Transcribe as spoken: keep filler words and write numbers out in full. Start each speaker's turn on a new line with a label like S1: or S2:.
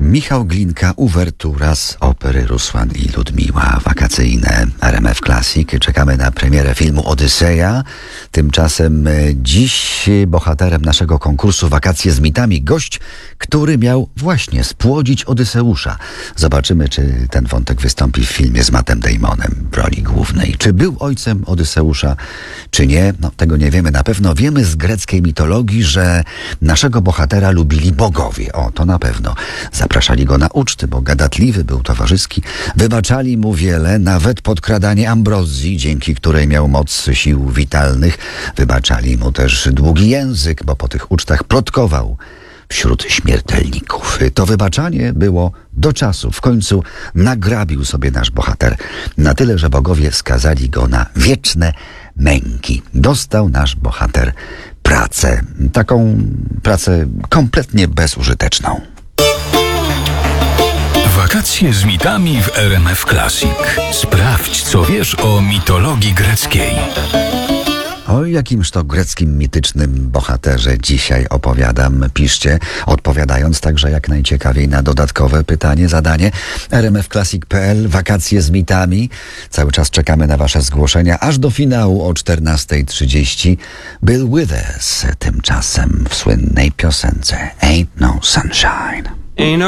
S1: Michał Glinka, uwertura z opery Rusłan i Ludmiła, wakacyjne R M F Classic. Czekamy na premierę filmu Odyseja. Tymczasem dziś bohaterem naszego konkursu Wakacje z mitami gość, który miał właśnie spłodzić Odyseusza. Zobaczymy, czy ten wątek wystąpi w filmie z Mattem Damonem w roli głównej. Czy był ojcem Odyseusza, czy nie? No, tego nie wiemy. Na pewno wiemy z greckiej mitologii, że naszego bohatera lubili bogowie. O, to na pewno. Zapraszali go na uczty, bo gadatliwy był, towarzyski. Wybaczali mu wiele, nawet podkradanie ambrozji, dzięki której miał moc sił witalnych. Wybaczali mu też długi język, bo po tych ucztach plotkował wśród śmiertelników. To wybaczanie było do czasu. W końcu nagrabił sobie nasz bohater na tyle, że bogowie skazali go na wieczne męki. Dostał nasz bohater pracę. Taką pracę kompletnie bezużyteczną.
S2: Wakacje z mitami w R M F Classic. Sprawdź, co wiesz o mitologii greckiej.
S1: O jakimż to greckim mitycznym bohaterze dzisiaj opowiadam. Piszcie, odpowiadając także jak najciekawiej na dodatkowe pytanie, zadanie r m f classic kropka p l. Wakacje z mitami. Cały czas czekamy na wasze zgłoszenia, aż do finału o czternasta trzydzieści. Bill Withers tymczasem w słynnej piosence Ain't No Sunshine.